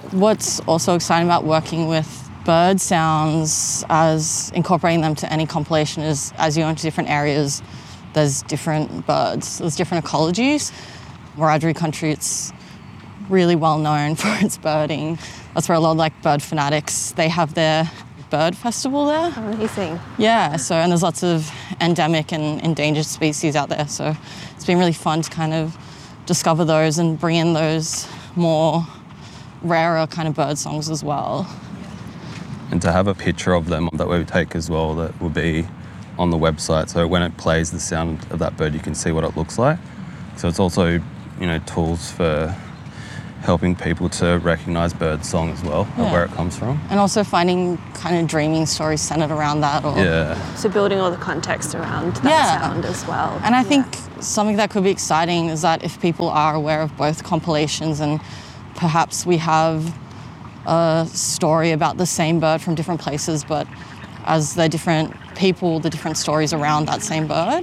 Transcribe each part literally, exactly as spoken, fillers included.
What's also exciting about working with bird sounds as incorporating them to any compilation is as you go into different areas, there's different birds, there's different ecologies. Wiradjuri country, it's really well known for its birding. That's where a lot of like bird fanatics, they have their bird festival there. Amazing. Yeah, so and there's lots of endemic and endangered species out there. So it's been really fun to kind of discover those and bring in those more rarer kind of bird songs as well. And to have a picture of them that we take as well that will be on the website, so when it plays the sound of that bird you can see what it looks like. So it's also, you know, tools for helping people to recognise bird song as well, yeah. and where it comes from. And also finding kind of dreaming stories centred around that. Or yeah. So building all the context around that yeah. sound as well. And I yeah. think something that could be exciting is that if people are aware of both compilations and perhaps we have a story about the same bird from different places, but as they're different people, the different stories around that same bird.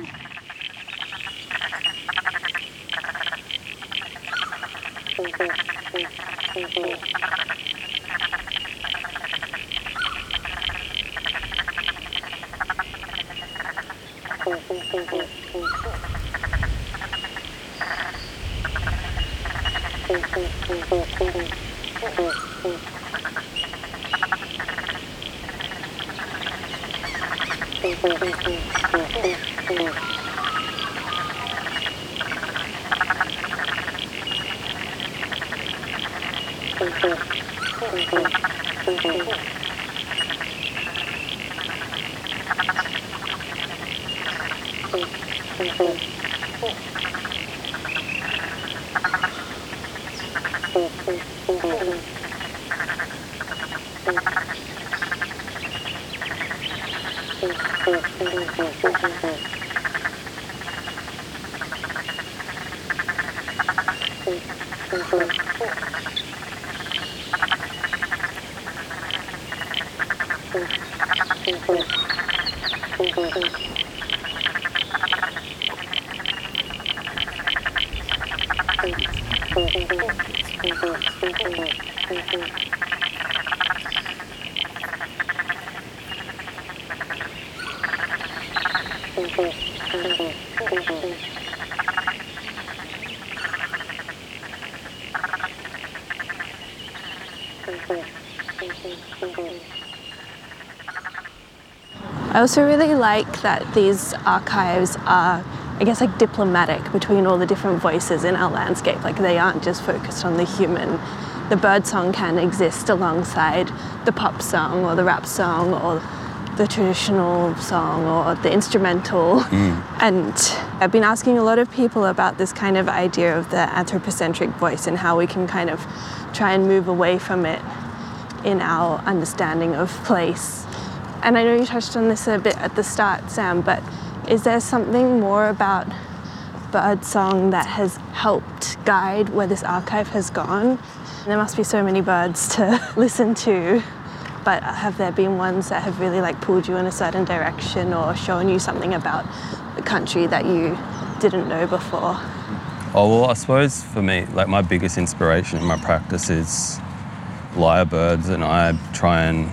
I also really like that these archives are, I guess, like diplomatic between all the different voices in our landscape. Like they aren't just focused on the human. The bird song can exist alongside the pop song or the rap song or the traditional song or the instrumental. Mm. And I've been asking a lot of people about this kind of idea of the anthropocentric voice and how we can kind of try and move away from it in our understanding of place. And I know you touched on this a bit at the start, Sam, but is there something more about bird song that has helped guide where this archive has gone? There must be so many birds to listen to, but have there been ones that have really like pulled you in a certain direction or shown you something about the country that you didn't know before? Oh, well, I suppose for me, like my biggest inspiration in my practice is lyrebirds, and I try and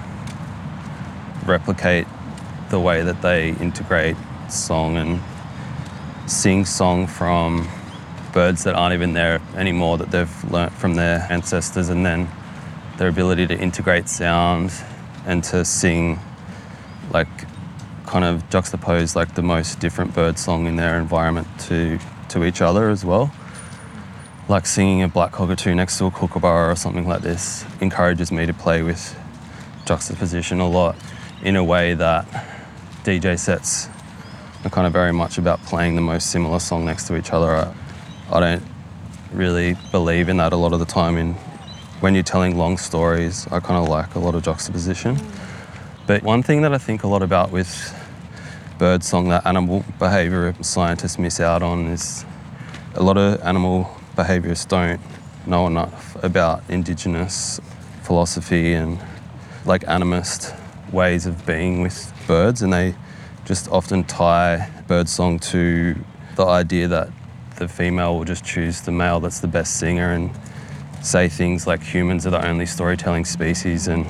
replicate the way that they integrate song and sing song from birds that aren't even there anymore, that they've learnt from their ancestors, and then their ability to integrate sound and to sing, like kind of juxtapose like the most different bird song in their environment to, to each other as well. Like singing a black cockatoo next to a kookaburra or something like this encourages me to play with juxtaposition a lot in a way that D J sets are kind of very much about playing the most similar song next to each other. I, I don't really believe in that a lot of the time. In when you're telling long stories, I kind of like a lot of juxtaposition. But one thing that I think a lot about with bird song that animal behaviour scientists miss out on is a lot of animal behaviourists don't know enough about Indigenous philosophy and like animist ways of being with birds, and they just often tie bird song to the idea that the female will just choose the male that's the best singer, and say things like humans are the only storytelling species, and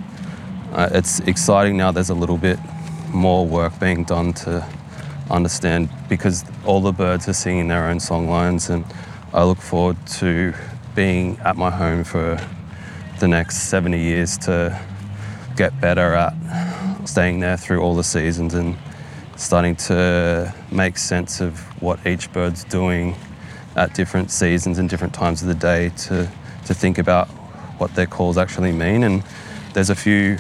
uh, it's exciting now. There's a little bit more work being done to understand, because all the birds are singing their own songlines, and I look forward to being at my home for the next seventy years to get better at staying there through all the seasons and starting to make sense of what each bird's doing at different seasons and different times of the day, to, to think about what their calls actually mean. And there's a few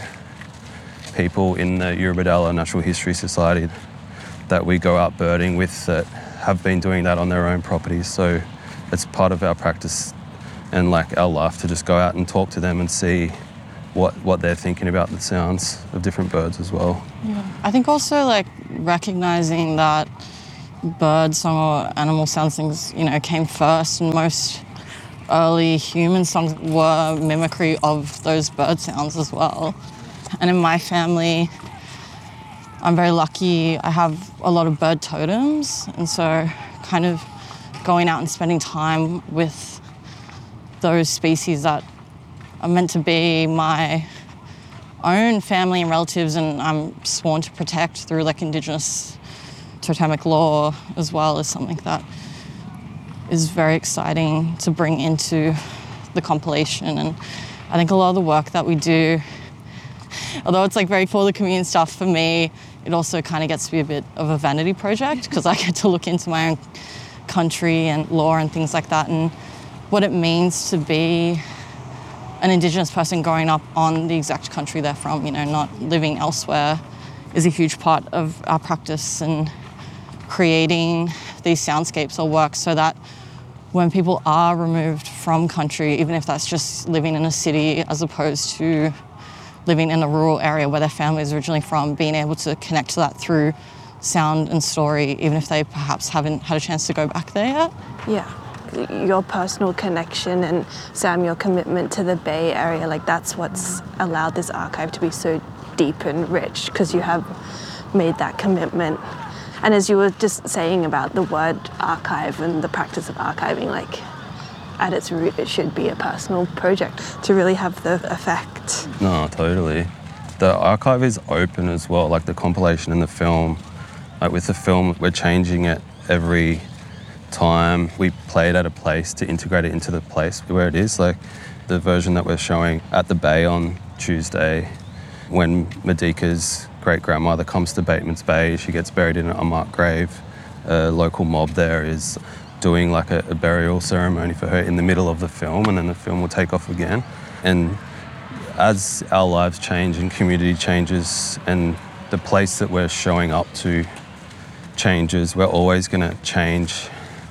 people in the Eurobodalla Natural History Society that we go out birding with that have been doing that on their own properties. So it's part of our practice and like our life to just go out and talk to them and see what what they're thinking about the sounds of different birds as well. Yeah. I think also like recognizing that bird song or animal sounds things, you know, came first, and most early human songs were mimicry of those bird sounds as well. And in my family, I'm very lucky. I have a lot of bird totems, and so kind of going out and spending time with those species that are meant to be my own family and relatives, and I'm sworn to protect through like Indigenous totemic law as well, is something that is very exciting to bring into the compilation. And I think a lot of the work that we do, although it's like very for the community stuff, for me, it also kind of gets to be a bit of a vanity project, because I get to look into my own country and law and things like that, and what it means to be an Indigenous person growing up on the exact country they're from, you know, not living elsewhere, is a huge part of our practice, and creating these soundscapes or work so that when people are removed from country, even if that's just living in a city as opposed to living in a rural area where their family is originally from, being able to connect to that through sound and story, even if they perhaps haven't had a chance to go back there yet. Yeah. Your personal connection and, Sam, your commitment to the Bay Area, like that's what's allowed this archive to be so deep and rich, because you have made that commitment. And as you were just saying about the word archive and the practice of archiving, like at its root, it should be a personal project to really have the effect. No, totally. The archive is open as well, like the compilation and the film. Like with the film, we're changing it every time we play it at a place to integrate it into the place where it is. Like the version that we're showing at the Bay on Tuesday, when Madika's great-grandmother comes to Bateman's Bay, she gets buried in an unmarked grave. A local mob there is doing like a, a burial ceremony for her in the middle of the film, and then the film will take off again. And as our lives change and community changes and the place that we're showing up to changes, we're always going to change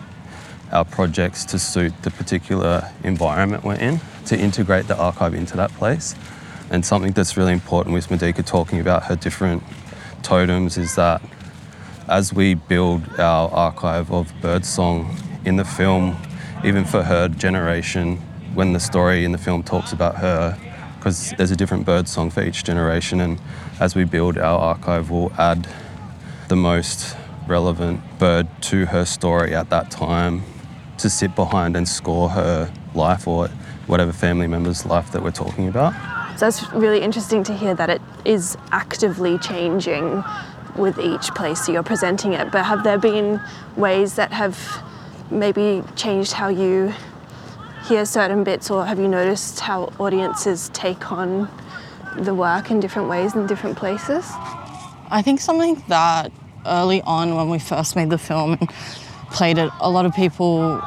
our projects to suit the particular environment we're in, to integrate the archive into that place. And something that's really important with Madika talking about her different totems is that as we build our archive of birdsong in the film, even for her generation, when the story in the film talks about her, because there's a different birdsong for each generation, and as we build our archive, we'll add the most relevant bird to her story at that time to sit behind and score her life or whatever family member's life that we're talking about. So it's really interesting to hear that it is actively changing with each place you're presenting it. But have there been ways that have maybe changed how you hear certain bits, or have you noticed how audiences take on the work in different ways in different places? I think something that early on when we first made the film and played it, a lot of people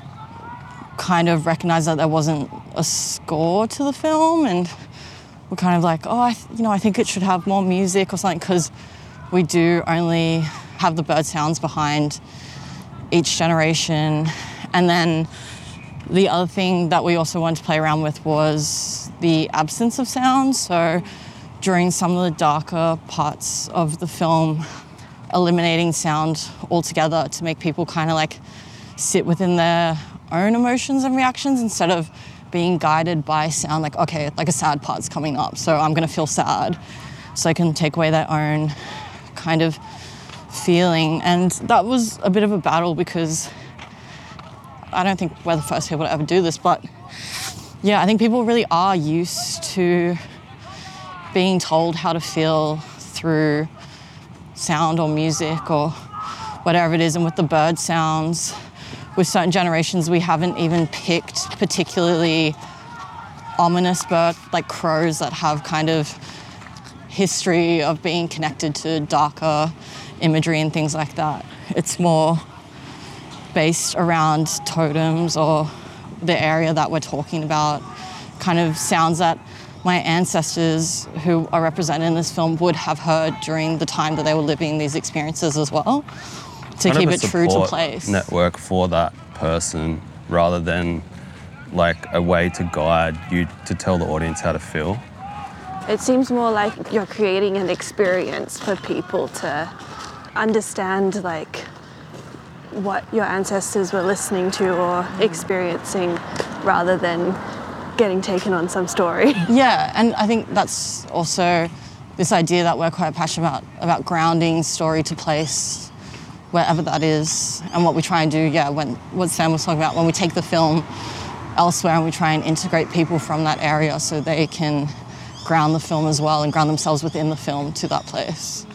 kind of recognized that there wasn't a score to the film, and we're kind of like, oh, I th- you know, I think it should have more music or something, because we do only have the bird sounds behind each generation. And then the other thing that we also wanted to play around with was the absence of sound. So during some of the darker parts of the film, eliminating sound altogether to make people kind of like sit within their own emotions and reactions instead of being guided by sound, like, okay, like a sad part's coming up, so I'm gonna feel sad. So they can take away their own kind of feeling. And that was a bit of a battle, because I don't think we're the first people to ever do this, but yeah, I think people really are used to being told how to feel through sound or music or whatever it is. And with the bird sounds, with certain generations, we haven't even picked particularly ominous bird, like crows that have kind of history of being connected to darker imagery and things like that. It's more based around totems or the area that we're talking about, kind of sounds that my ancestors who are represented in this film would have heard during the time that they were living these experiences as well, to Kind keep of a it true to support place. network for that person rather than like a way to guide you to tell the audience how to feel. It seems more like you're creating an experience for people to understand like what your ancestors were listening to or experiencing rather than getting taken on some story. Yeah, and I think that's also this idea that we're quite passionate about, about grounding story to place, wherever that is. And what we try and do, yeah, when what Sam was talking about, when we take the film elsewhere and we try and integrate people from that area so they can ground the film as well and ground themselves within the film to that place.